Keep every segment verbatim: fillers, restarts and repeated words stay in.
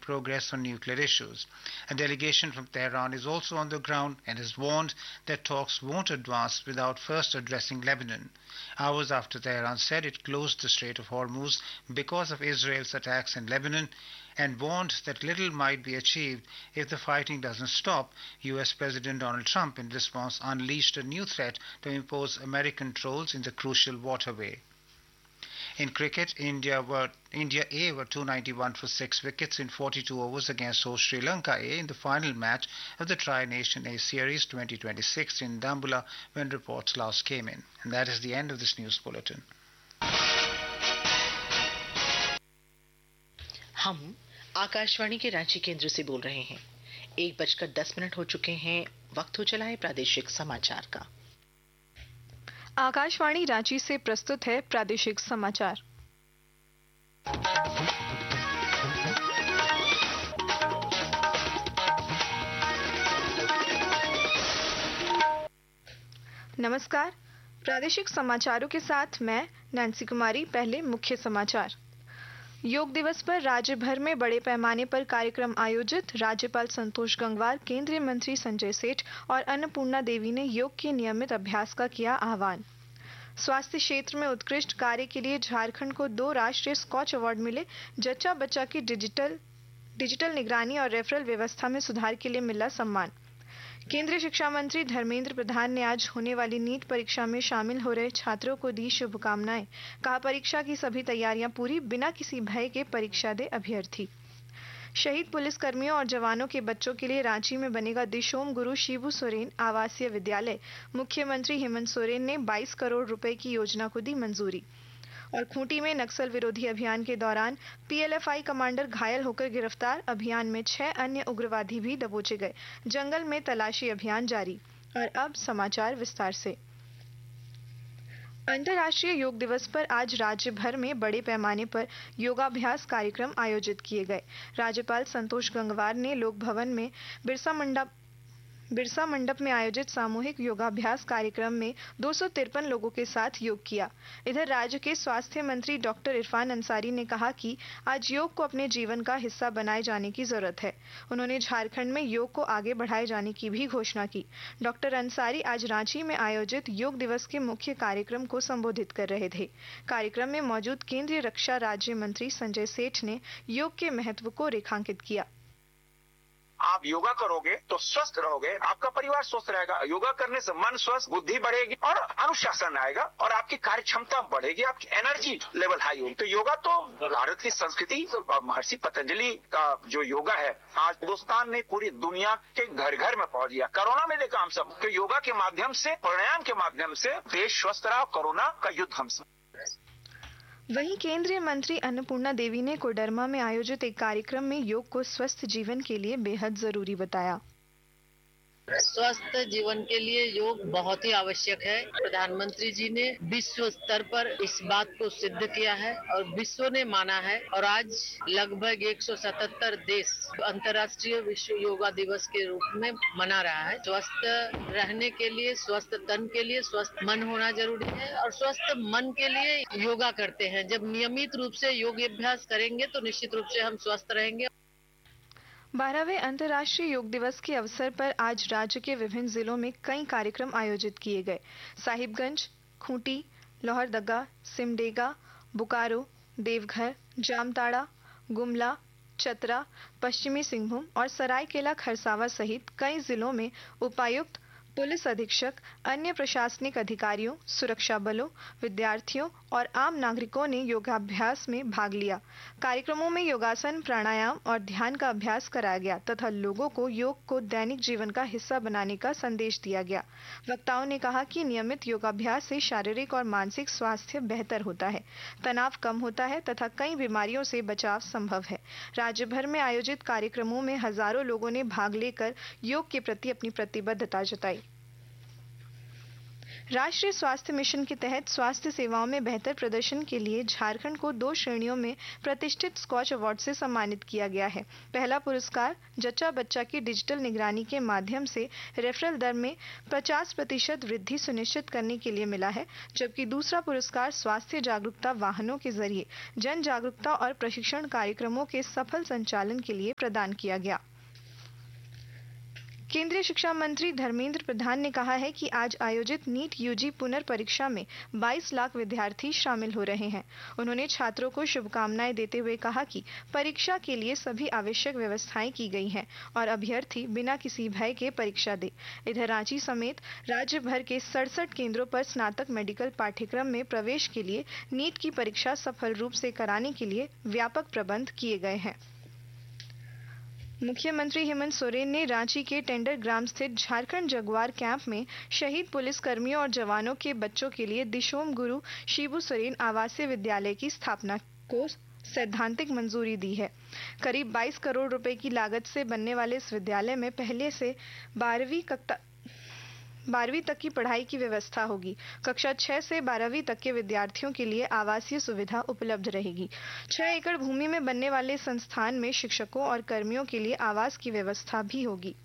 progress on nuclear issues. A delegation from Tehran is also on the ground and has warned that talks won't advance without first addressing Lebanon. Hours after Tehran said it closed the Strait of Hormuz because of Israel's attacks in Lebanon and warned that little might be achieved if the fighting doesn't stop, U S President Donald Trump in response unleashed a new threat to impose American controls in the crucial waterway. In cricket, India were India A were two ninety-one for six wickets in forty-two overs against host Sri Lanka A in the final match of the Tri-Nation A Series twenty twenty-six in Dambulla when reports last came in. And that is the end of this news bulletin. हम आकाशवाणी के रांची केंद्र से बोल रहे हैं। एक बजकर दस मिनट हो चुके हैं। वक्त हो चला है प्रादेशिक समाचार का। आकाशवाणी रांची से प्रस्तुत है प्रादेशिक समाचार। नमस्कार, प्रादेशिक समाचारों के साथ मैं नैन्सी कुमारी। पहले मुख्य समाचार। योग दिवस पर राज्य भर में बड़े पैमाने पर कार्यक्रम आयोजित। राज्यपाल संतोष गंगवार, केंद्रीय मंत्री संजय सेठ और अन्नपूर्णा देवी ने योग के नियमित अभ्यास का किया आह्वान। स्वास्थ्य क्षेत्र में उत्कृष्ट कार्य के लिए झारखंड को दो राष्ट्रीय स्कॉच अवार्ड मिले। जच्चा बच्चा की डिजिटल डिजिटल निगरानी और रेफरल व्यवस्था में सुधार के लिए मिला सम्मान। केंद्रीय शिक्षा मंत्री धर्मेंद्र प्रधान ने आज होने वाली नीट परीक्षा में शामिल हो रहे छात्रों को दी शुभकामनाएं। कहा, परीक्षा की सभी तैयारियां पूरी, बिना किसी भय के परीक्षा दे अभ्यर्थी। शहीद पुलिसकर्मियों और जवानों के बच्चों के लिए रांची में बनेगा दिशोम गुरु शिबू सोरेन आवासीय विद्यालय। मुख्यमंत्री हेमंत सोरेन ने बाईस करोड़ रुपए की योजना को दी मंजूरी। और खूंटी में नक्सल विरोधी अभियान के दौरान पीएलएफआई कमांडर घायल होकर गिरफ्तार। अभियान में छह अन्य उग्रवादी भी दबोचे गए। जंगल में तलाशी अभियान जारी। और अब समाचार विस्तार से। अंतर्राष्ट्रीय योग दिवस पर आज राज्य भर में बड़े पैमाने पर योगाभ्यास कार्यक्रम आयोजित किए गए। राज्यपाल संतोष गंगवार ने लोक भवन में बिरसा मुंडा बिरसा मंडप में आयोजित सामूहिक योगाभ्यास कार्यक्रम में दो सौ तिरपन लोगों के साथ योग किया। इधर राज्य के स्वास्थ्य मंत्री डॉक्टर इरफान अंसारी ने कहा कि आज योग को अपने जीवन का हिस्सा बनाए जाने की जरूरत है। उन्होंने झारखंड में योग को आगे बढ़ाए जाने की भी घोषणा की। डॉक्टर अंसारी आज रांची में आयोजित योग दिवस के मुख्य कार्यक्रम को संबोधित कर रहे थे। कार्यक्रम में मौजूद केंद्रीय रक्षा राज्य मंत्री संजय सेठ ने योग के महत्व को रेखांकित किया। आप योगा करोगे तो स्वस्थ रहोगे, आपका परिवार स्वस्थ रहेगा। योगा करने से मन स्वस्थ, बुद्धि बढ़ेगी और अनुशासन आएगा और आपकी कार्य क्षमता बढ़ेगी, आपकी एनर्जी लेवल हाई होगी। तो योगा तो भारत की संस्कृति और महर्षि पतंजलि का जो योगा है, आज हिंदुस्तान ने पूरी दुनिया के घर घर में पहुंच दिया। कोरोना में देखा हम सब कि योगा के माध्यम से, प्राणायाम के माध्यम से देश स्वस्थ रहा। कोरोना का युद्ध हम सब। वहीं केंद्रीय मंत्री अन्नपूर्णा देवी ने कोडरमा में आयोजित एक कार्यक्रम में योग को स्वस्थ जीवन के लिए बेहद जरूरी बताया। स्वस्थ जीवन के लिए योग बहुत ही आवश्यक है। प्रधानमंत्री जी ने विश्व स्तर पर इस बात को सिद्ध किया है और विश्व ने माना है और आज लगभग एक सौ सतहत्तर देश अंतर्राष्ट्रीय विश्व योगा दिवस के रूप में मना रहा है। स्वस्थ रहने के लिए, स्वस्थ तन के लिए स्वस्थ मन होना जरूरी है और स्वस्थ मन के लिए योगा करते हैं। जब नियमित रूप से योग अभ्यास करेंगे तो निश्चित रूप से हम स्वस्थ रहेंगे। बारहवें अंतर्राष्ट्रीय योग दिवस के अवसर पर आज राज्य के विभिन्न जिलों में कई कार्यक्रम आयोजित किए गए। साहिबगंज, खूंटी, लोहरदगा, सिमडेगा, बोकारो, देवघर, जामताड़ा, गुमला, चतरा, पश्चिमी सिंहभूम और सरायकेला खरसावा सहित कई जिलों में उपायुक्त, पुलिस अधीक्षक, अन्य प्रशासनिक अधिकारियों, सुरक्षा बलों, विद्यार्थियों और आम नागरिकों ने योगाभ्यास में भाग लिया। कार्यक्रमों में योगासन, प्राणायाम और ध्यान का अभ्यास कराया गया तथा लोगों को योग को दैनिक जीवन का हिस्सा बनाने का संदेश दिया गया। वक्ताओं ने कहा कि नियमित योगाभ्यास से शारीरिक और मानसिक स्वास्थ्य बेहतर होता है, तनाव कम होता है तथा कई बीमारियों से बचाव संभव है। राज्य भर में आयोजित कार्यक्रमों में हजारों लोगों ने भाग लेकर योग के प्रति अपनी प्रतिबद्धता जताई। राष्ट्रीय स्वास्थ्य मिशन के तहत स्वास्थ्य सेवाओं में बेहतर प्रदर्शन के लिए झारखंड को दो श्रेणियों में प्रतिष्ठित स्कॉच अवार्ड से सम्मानित किया गया है। पहला पुरस्कार जच्चा बच्चा की डिजिटल निगरानी के माध्यम से रेफरल दर में पचास प्रतिशत वृद्धि सुनिश्चित करने के लिए मिला है, जबकि दूसरा पुरस्कार स्वास्थ्य जागरूकता वाहनों के जरिए जन जागरूकता और प्रशिक्षण कार्यक्रमों के सफल संचालन के लिए प्रदान किया गया। केंद्रीय शिक्षा मंत्री धर्मेंद्र प्रधान ने कहा है कि आज आयोजित नीट यूजी पुनर्परीक्षा में बाईस लाख विद्यार्थी शामिल हो रहे हैं। उन्होंने छात्रों को शुभकामनाएं देते हुए कहा कि परीक्षा के लिए सभी आवश्यक व्यवस्थाएं की गई हैं और अभ्यर्थी बिना किसी भय के परीक्षा दे। इधर रांची समेत राज्य भर के सड़सठ केंद्रों पर स्नातक मेडिकल पाठ्यक्रम में प्रवेश के लिए नीट की परीक्षा सफल रूप से कराने के लिए व्यापक प्रबंध किए गए हैं। मुख्यमंत्री हेमंत सोरेन ने रांची के टेंडर ग्राम स्थित झारखंड जगुआर कैंप में शहीद पुलिस कर्मियों और जवानों के बच्चों के लिए दिशोम गुरु शिबू सोरेन आवासीय विद्यालय की स्थापना को सैद्धांतिक मंजूरी दी है। करीब बाईस करोड़ रुपए की लागत से बनने वाले इस विद्यालय में पहले से बारहवीं कक्षा बारहवीं तक की पढ़ाई की व्यवस्था होगी। कक्षा छह से बारहवीं तक के विद्यार्थियों के लिए आवासीय सुविधा उपलब्ध रहेगी। छह एकड़ भूमि में बनने वाले संस्थान में शिक्षकों और कर्मियों के लिए आवास की व्यवस्था भी होगी।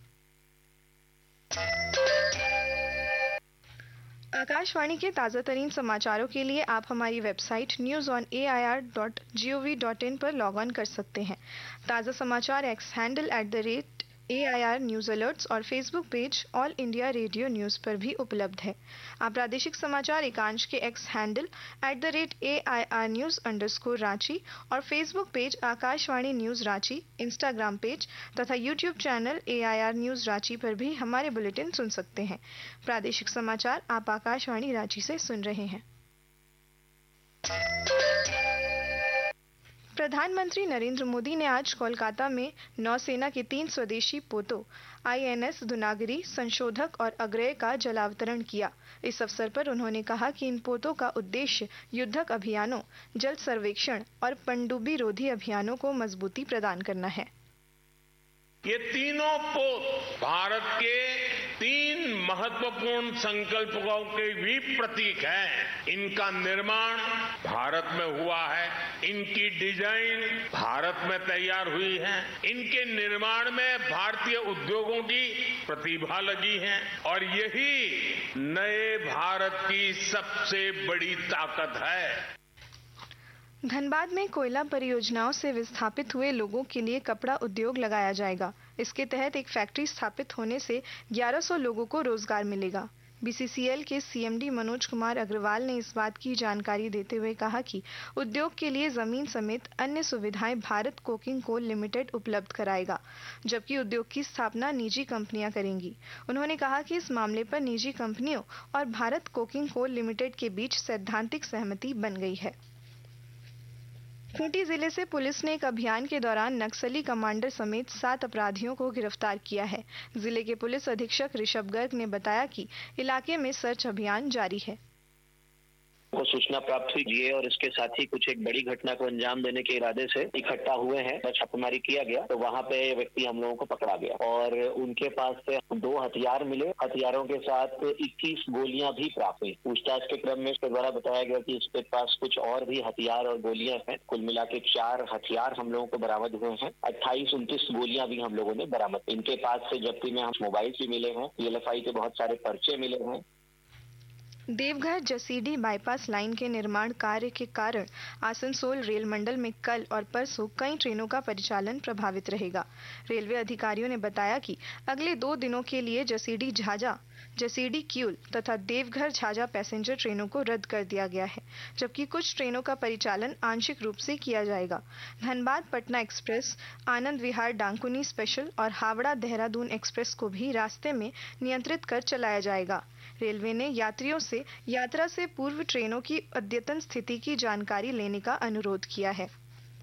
आकाशवाणी के ताज़ा तरीन समाचारों के लिए आप हमारी website news on A I R dot G O V dot in पर लॉग ऑन कर सकते हैं। ताज़ा समाचार x handle at the rate A I R news alerts और Facebook page all India radio news पर भी उपलब्ध है। आप प्रादेशिक समाचार एकांश के x handle at the rate A I R news underscore Ranchi और Facebook page Akashvani news Ranchi, Instagram page तथा YouTube channel A I R news Ranchi पर भी हमारे बुलेटिन सुन सकते हैं। प्रादेशिक समाचार आप आकाशवाणी रांची से सुन रहे हैं। प्रधानमंत्री नरेंद्र मोदी ने आज कोलकाता में नौसेना के तीन स्वदेशी पोतों आई एन एस दुनागरी, संशोधक और अग्रय का जलावतरण किया। इस अवसर पर उन्होंने कहा कि इन पोतों का उद्देश्य युद्धक अभियानों, जल सर्वेक्षण और पनडुब्बी रोधी अभियानों को मजबूती प्रदान करना है। ये तीनों पोत भारत के तीन महत्वपूर्ण संकल्पों के भी प्रतीक हैं। इनका निर्माण भारत में हुआ है, इनकी डिजाइन भारत में तैयार हुई है, इनके निर्माण में भारतीय उद्योगों की प्रतिभा लगी है और यही नए भारत की सबसे बड़ी ताकत है। धनबाद में कोयला परियोजनाओं से विस्थापित हुए लोगों के लिए कपड़ा उद्योग लगाया जाएगा। इसके तहत एक फैक्ट्री स्थापित होने से ग्यारह सौ लोगों को रोजगार मिलेगा। बी सी सी एल के C M D Manoj Kumar Agarwal ने इस बात की जानकारी देते हुए कहा कि उद्योग के लिए जमीन समेत अन्य सुविधाएं भारत कोकिंग कोल लिमिटेड उपलब्ध कराएगा, जबकि उद्योग की स्थापना निजी कंपनियां करेंगी। उन्होंने कहा कि इस मामले पर निजी कंपनियों और भारत कोकिंग कोल लिमिटेड के बीच सैद्धांतिक सहमति बन गई है। खूंटी जिले से पुलिस ने एक अभियान के दौरान नक्सली कमांडर समेत सात अपराधियों को गिरफ्तार किया है। जिले के पुलिस अधीक्षक ऋषभ गर्ग ने बताया कि इलाके में सर्च अभियान जारी है। को सूचना प्राप्त हुई ये और इसके साथ ही कुछ एक बड़ी घटना को अंजाम देने के इरादे से इकट्ठा हुए हैं, छापेमारी किया गया तो वहाँ पे व्यक्ति हम लोगों को पकड़ा गया और उनके पास से दो हथियार मिले। हथियारों के साथ इक्कीस गोलियां भी प्राप्त हुई। पूछताछ के क्रम में इसके द्वारा बताया गया कि इसके पास कुछ और भी हथियार और गोलियां हैं। कुल मिला के चार हथियार हम लोगों को बरामद हुए हैं। अट्ठाईस उनतीस गोलियां भी हम लोगों ने बरामद। इनके पास से जब्ती में हम मोबाइल भी मिले हैं, पी एल एफ आई के बहुत सारे पर्चे मिले हैं। देवघर जसीडीह बाईपास लाइन के निर्माण कार्य के कारण आसनसोल रेल मंडल में कल और परसों कई ट्रेनों का परिचालन प्रभावित रहेगा। रेलवे अधिकारियों ने बताया कि अगले दो दिनों के लिए जसीडीह झाझा, जसीडीह किऊल तथा देवघर झाझा पैसेंजर ट्रेनों को रद्द कर दिया गया है, जबकि कुछ ट्रेनों का परिचालन आंशिक रूप से किया जाएगा। धनबाद पटना एक्सप्रेस, आनंद विहार डांकुनी स्पेशल और हावड़ा देहरादून एक्सप्रेस को भी रास्ते में नियंत्रित कर चलाया जाएगा। रेलवे ने यात्रियों से यात्रा से पूर्व ट्रेनों की अद्यतन स्थिति की जानकारी लेने का अनुरोध किया है।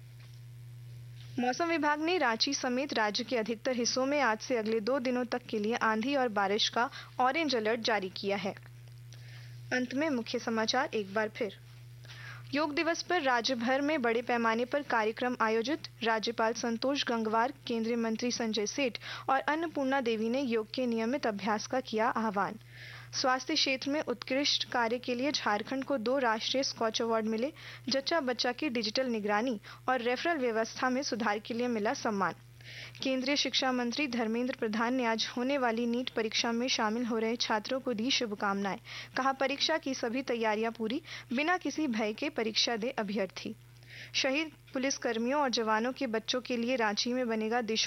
मौसम विभाग ने रांची समेत राज्य के अधिकतर हिस्सों में आज से अगले दो दिनों तक के लिए आंधी और बारिश का ऑरेंज अलर्ट जारी किया है। अंत में मुख्य समाचार एक बार फिर। योग दिवस पर राज्य भर में बड़े पैमाने पर कार्यक्रम आयोजित। राज्यपाल संतोष गंगवार, केंद्रीय मंत्री संजय सेठ और अन्नपूर्णा देवी ने योग के नियमित अभ्यास का किया आह्वान। स्वास्थ्य क्षेत्र में उत्कृष्ट कार्य के लिए झारखंड को दो राष्ट्रीय स्कॉच अवार्ड मिले। जच्चा बच्चा की डिजिटल निगरानी और रेफरल व्यवस्था में सुधार के लिए मिला सम्मान। केंद्रीय शिक्षा मंत्री धर्मेंद्र प्रधान ने आज होने वाली नीट परीक्षा में शामिल हो रहे छात्रों को दी शुभकामनाएं। कहा, परीक्षा की सभी तैयारियां पूरी, बिना किसी भय के परीक्षा दे अभ्यर्थी। शहीद पुलिसकर्मियों और जवानों के बच्चों के लिए रांची में बनेगा